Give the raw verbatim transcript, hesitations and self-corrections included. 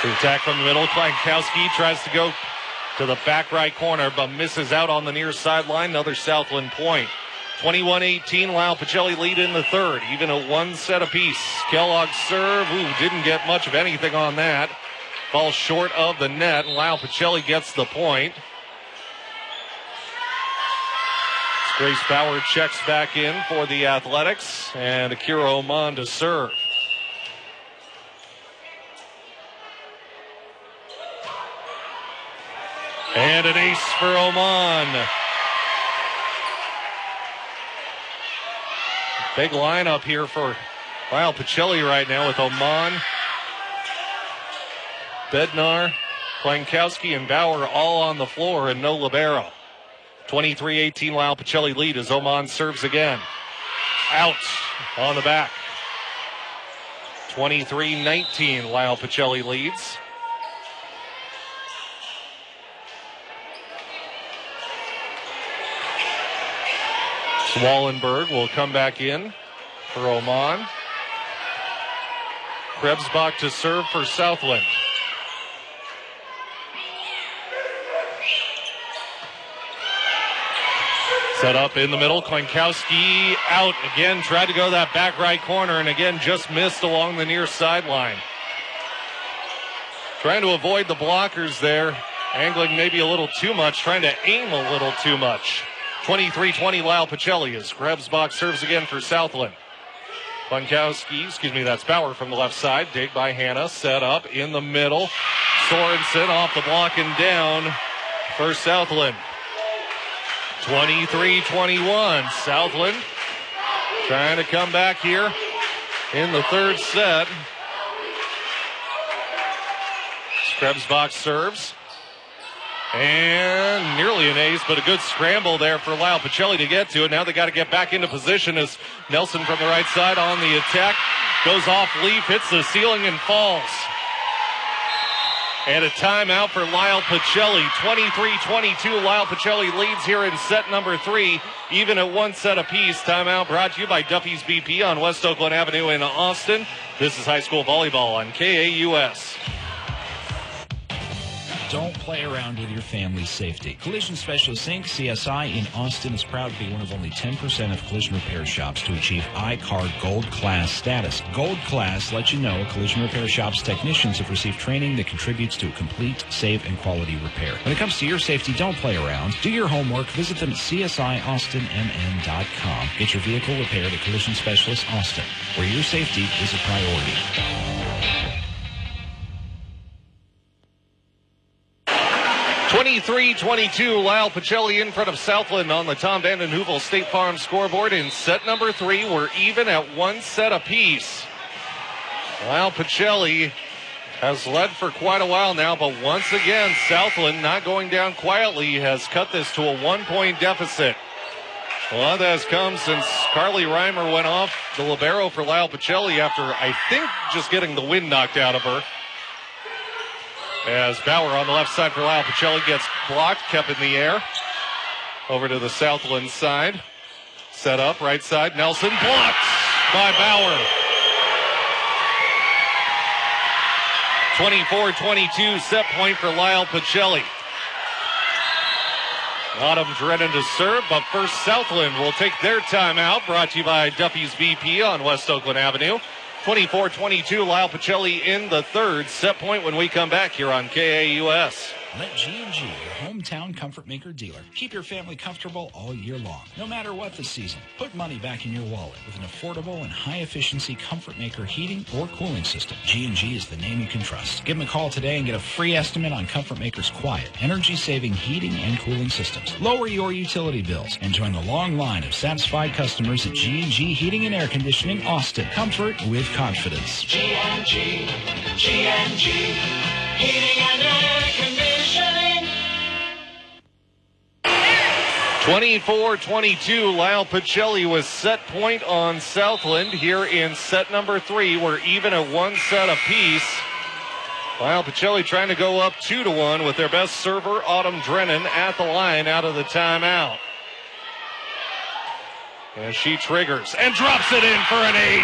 The attack from the middle. Klankowski tries to go to the back right corner, but misses out on the near sideline. Another Southland point. twenty-one eighteen, Lyle Pacelli lead in the third. Even at one set apiece. Kellogg serve. Ooh, didn't get much of anything on that. Falls short of the net, and Lyle Pacelli gets the point. Grace Bauer checks back in for the Athletics, and Akira Oman to serve. And an ace for Oman. Big lineup here for Lyle Pacelli right now with Oman, Bednar, Klankowski, and Bauer all on the floor and no libero. twenty-three eighteen, Lyle Pacelli lead as Oman serves again. Out on the back. twenty-three nineteen, Lyle Pacelli leads. Wallenberg will come back in for Oman. Krebsbach to serve for Southland. Set up in the middle. Klankowski out again. Tried to go that back right corner and again just missed along the near sideline. Trying to avoid the blockers there. Angling maybe a little too much. Trying to aim a little too much. twenty-three twenty, Lyle Pacelli as Krebsbach serves again for Southland. Klankowski, excuse me, that's Bauer from the left side. Dig by Hanna. Set up in the middle. Sorensen off the block and down for Southland. twenty-three twenty-one. Southland trying to come back here in the third set. Krebsbach serves. And nearly an ace, but a good scramble there for Lyle Pacelli to get to it. Now they got to get back into position as Nelson from the right side on the attack. Goes off leaf, hits the ceiling, and falls. And a timeout for Lyle Pacelli. twenty-three twenty-two, Lyle Pacelli leads here in set number three, even at one set apiece. Timeout brought to you by Duffy's B P on West Oakland Avenue in Austin. This is high school volleyball on K A U S. Don't play around with your family's safety. Collision Specialist Incorporated, C S I, in Austin is proud to be one of only ten percent of collision repair shops to achieve I C A R Gold Class status. Gold Class lets you know collision repair shops' technicians have received training that contributes to a complete, safe, and quality repair. When it comes to your safety, don't play around. Do your homework. Visit them at C S I Austin M N dot com. Get your vehicle repaired at Collision Specialist Austin, where your safety is a priority. twenty-three twenty-two, Lyle Pacelli in front of Southland on the Tom Vanden Heuvel State Farm scoreboard. In set number three, we're even at one set apiece. Lyle Pacelli has led for quite a while now, but once again, Southland, not going down quietly, has cut this to a one-point deficit. Well, that has come since Carly Reimer went off the libero for Lyle Pacelli after, I think, just getting the wind knocked out of her. As Bauer on the left side for Lyle Pacelli gets blocked, kept in the air. Over to the Southland side. Set up, right side. Nelson blocked by Bauer. twenty-four twenty-two, set point for Lyle Pacelli. Autumn Drennan to serve, but first Southland will take their timeout. Brought to you by Duffy's B P on West Oakland Avenue. twenty-four twenty-two, Lyle Pacelli in the third. Set point when we come back here on K A U S. Let G and G, your hometown Comfort Maker dealer, keep your family comfortable all year long. No matter what the season, put money back in your wallet with an affordable and high-efficiency Comfort Maker heating or cooling system. G and G is the name you can trust. Give them a call today and get a free estimate on Comfort Maker's quiet, energy-saving heating and cooling systems. Lower your utility bills and join the long line of satisfied customers at G and G Heating and Air Conditioning, Austin. Comfort with confidence. G and G, G and G, Heating and Air Conditioning. twenty-four twenty-two, Lyle Pacelli was set point on Southland here in set number three. We're even at one set apiece. Lyle Pacelli trying to go up two to one with their best server, Autumn Drennan, at the line out of the timeout. And she triggers and drops it in for an ace.